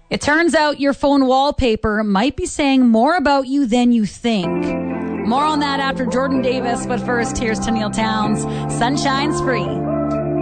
It turns out your phone wallpaper might be saying more about you than you think. More on that after Jordan Davis, but first, here's Tenille Townes. Sunshine's Free.